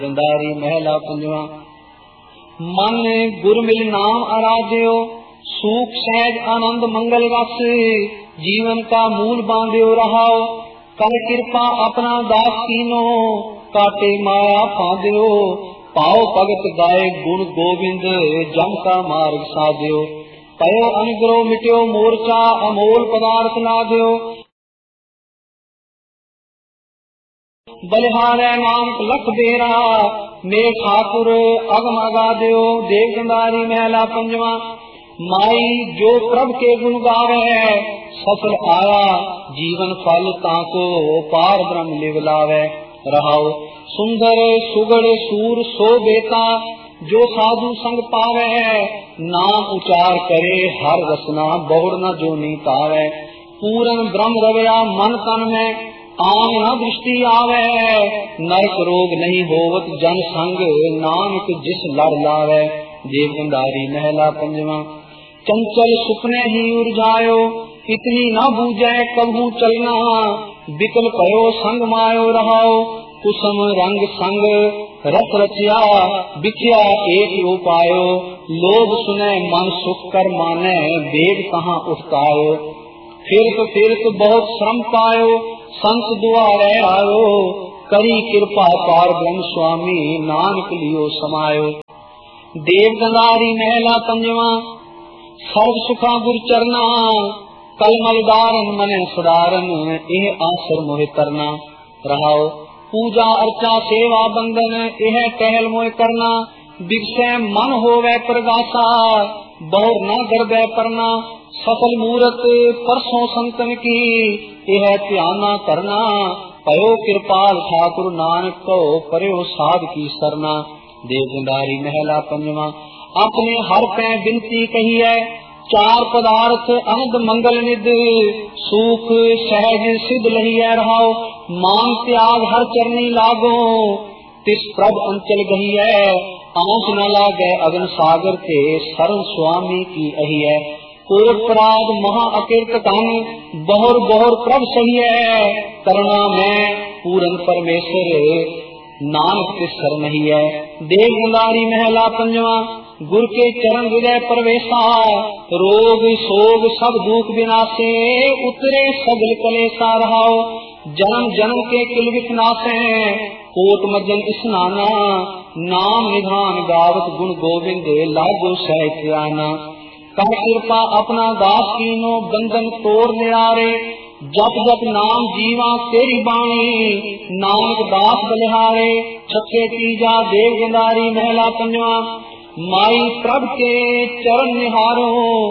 गंधारी महला पंजवा। मन गुर मिल नाम आराध्यो, सुख सहज आनंद मंगल रस, जीवन का मूल बांध्यो रहाओ। कर कृपा अपना दास कीनो, काटे माया फांध्यो। पाओ भगत गाये गुण गोविंद, जम का मार्ग साध्यो। पयो अनुग्रह मिट्यो मोर्चा, अमोल पदार्थ लाद्यो। बलिहारे नानक लख बेरा, मेरे ठाकुर अगम अगाद्यो। देव गंधारी महला पंजवा। माई जो प्रभ के गुण गावे, सफल आया जीवन फल ताको, पार ब्रह्म लिव लावे। रहाओ सुंदर सुगड़ सूर सो बेता, जो साधु संग पावे। नाम उचार करे हर रसना, बहुड़ न जो नी पावे। पूरन ब्रह्म रवया मन तन में, आम न दृष्टि आवे। नरक रोग नहीं होवत जन संग, नानक जिस लड़ लावे। देव गंधारी महला पंजवा। चंचल सुपने ही उर्जायो, इतनी न बूझे कबू चलना। बिकल कयो संग मायो रहाओ, कुसुम रंग संग रस रचिया। बिखिया एक उपायो, लोग सुने मन सुख कर माने। वेद कहाँ उठतायो, फिरत बहुत श्रम पायो। संत दुआरे आयो, करी कृपा पार ब्रह्म स्वामी। नानक लियो समायो। देव गंधारी महला पंजवा। सर्व सुखा गुर चरना, कलमल दारन मने सुधारन। एह आसर मोहि तरना। रहाओ पूजा अर्चा सेवा बंदन, एह टहल मोहि करना। बिगसे मन होवे प्रगासा, बहुर न गर्भे परना। सफल मूरत परसों संतन की, यह ध्याना करना। पयो कृपाल ठाकुर नानक को, परयो साध की सरना। देव गंधारी महला पंजवा। अपने हर पे बिनती कही है, चार पदार्थ अनंद मंगल निध। सुख सहज सिद्ध लही है रहाओ, मान त्याग हर चरनी लागो। तिस प्रभ अंचल गही है, आंच न लागे अगन सागर थे। शरण स्वामी की अही है, अपराध महा अकीर्त धन। बहुर बहुर प्रभ सही है, करुणा में पूरन परमेश्वर। नानक के सर नहीं है। देव गंधारी महला पंजवा। गुर के चरण हृदय प्रवेशा, रोग सोग सब दुख विनाशे। उतरे सगल कलेसा रहाओ, जन्म जन्म के किल विनाशे। कोट मज्जन स्नाना, नाम निधान गावत गुण गोविंद। लागो सहज आना। कर कृपा अपना दास कीनो, बंधन तोड़ निरारे। जप जप नाम जीवा तेरी बाणी, नानक दास बलिहारे। छठे तीजा। देव गंधारी महला पंजवा। माई प्रभ के चरण निहारो,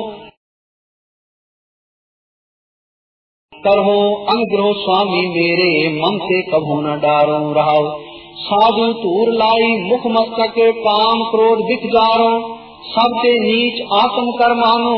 करहो अनुग्रह स्वामी मेरे। मन से कभू न डारो। रहाओ साधु तूर लाई मुख मस्तक, काम क्रोध दिख जारो। सबसे नीच आत्म कर मानो,